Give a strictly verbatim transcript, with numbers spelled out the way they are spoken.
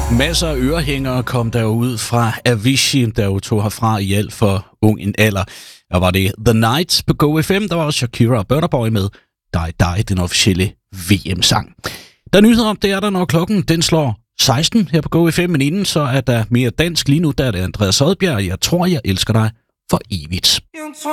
Masser af ørehængere kom der ud fra Avicii, der jo tog herfra i alt for ung en alder. Og var det The Night på Go F M, der var også Shakira og Burna Boy med Die Die, den officielle V M-sang. Der er nyheder om, det er der, når klokken den slår seksten her på Go F M, men inden så er der mere dansk lige nu, der er det Andreas Odbjerg, Jeg tror, jeg elsker dig for evigt.